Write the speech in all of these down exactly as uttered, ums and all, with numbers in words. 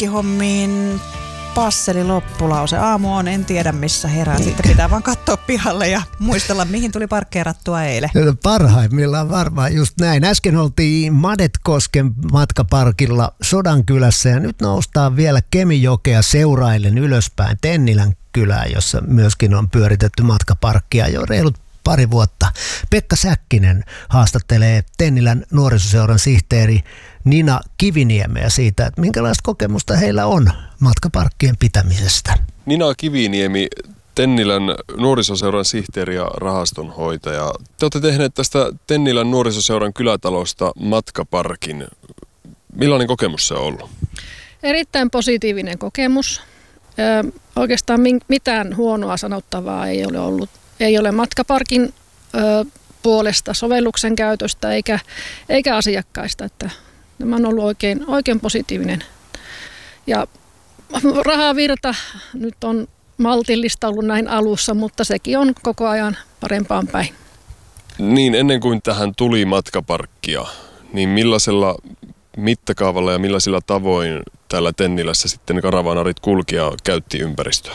parkkihommiin passeli loppulause. Aamu on, en tiedä missä herää. Siitä pitää vaan katsoa pihalle ja muistella, mihin tuli parkkeerattua eilen. Parhaimmillaan varmaan just näin. Äsken oltiin Madetkosken matkaparkilla Sodankylässä ja nyt noustaan vielä Kemijokea seuraillen ylöspäin Tennilän kylään, jossa myöskin on pyöritetty matkaparkkia jo reilut pari vuotta. Pekka Säkkinen haastattelee Tennilän nuorisoseuran sihteeri Nina Kiviniemeä siitä, että minkälaista kokemusta heillä on matkaparkkien pitämisestä. Nina Kiviniemi, Tennilän nuorisoseuran sihteeri ja rahastonhoitaja. Te olette tehneet tästä Tennilän nuorisoseuran kylätalosta matkaparkin. Millainen kokemus se on ollut? Erittäin positiivinen kokemus. Ö, oikeastaan mitään huonoa sanottavaa ei ole ollut. Ei ole matkaparkin ö, puolesta sovelluksen käytöstä eikä, eikä asiakkaista. Että tämä on ollut oikein, oikein positiivinen. Ja rahavirta nyt on maltillista ollut näin alussa, mutta sekin on koko ajan parempaan päin. Niin, ennen kuin tähän tuli matkaparkkia, niin millaisella mittakaavalla ja millaisilla tavoin täällä Tennilässä sitten karavanarit kulki ja käytti ympäristöä?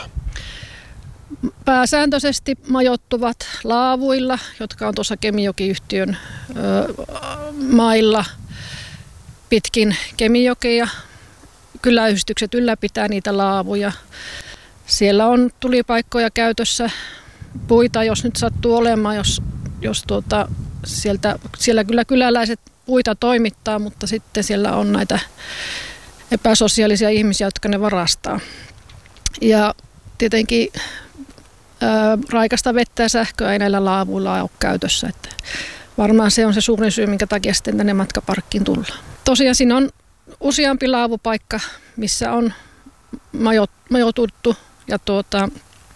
Pääsääntöisesti majoittuvat laavuilla, jotka on tuossa Kemijoki-yhtiön ö, mailla pitkin Kemijokea. Kyläyhdistykset ylläpitää niitä laavuja. Siellä on tulipaikkoja käytössä, puita, jos nyt sattuu olemaan, jos, jos tuota, sieltä, siellä kyllä kyläläiset puita toimittaa, mutta sitten siellä on näitä epäsosiaalisia ihmisiä, jotka ne varastaa. Ja tietenkin ää, raikasta vettä ja sähköä ei näillä laavuilla ole käytössä. Että varmaan se on se suurin syy, minkä takia sitten tänne matkaparkkiin tullaan. Tosiaan siinä on useampi laavupaikka, missä on majo, majoituttu ja tuota,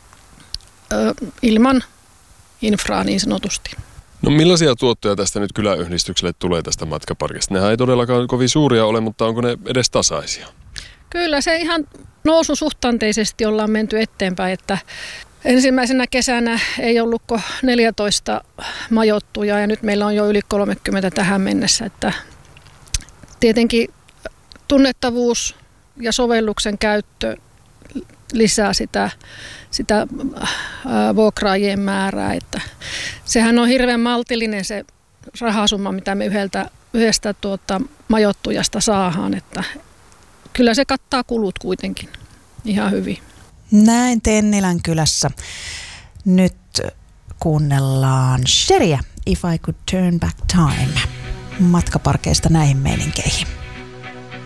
ö, ilman infraa niin sanotusti. No millaisia tuottoja tästä nyt kyläyhdistykselle tulee tästä matkaparkista? Nehän ei todellakaan kovin suuria ole, mutta onko ne edes tasaisia? Kyllä se ihan noususuhtanteisesti ollaan menty eteenpäin, että ensimmäisenä kesänä ei ollut kuin neljätoista majoittuja ja nyt meillä on jo yli kolmekymmentä tähän mennessä. Että tietenkin tunnettavuus ja sovelluksen käyttö lisää sitä, sitä vuokraajien määrää. Että sehän on hirveän maltillinen se rahasumma, mitä me yhdeltä, yhdestä tuota, majoittujasta saadaan. Että kyllä se kattaa kulut kuitenkin ihan hyvin. Näin Tennilän kylässä. Nyt kuunnellaan Sheria, If I Could Turn Back Time, matkaparkeista näihin meininkeihin.